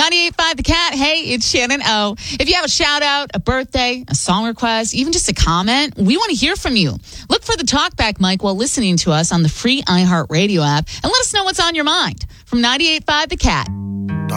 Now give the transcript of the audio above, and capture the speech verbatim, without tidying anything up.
ninety-eight point five The Cat. Hey, it's Shannon O. If you have a shout out, a birthday, a song request, even just a comment, we want to hear from you. Look for the talkback mic while listening to us on the free iHeartRadio app and let us know what's on your mind. From ninety-eight point five The Cat.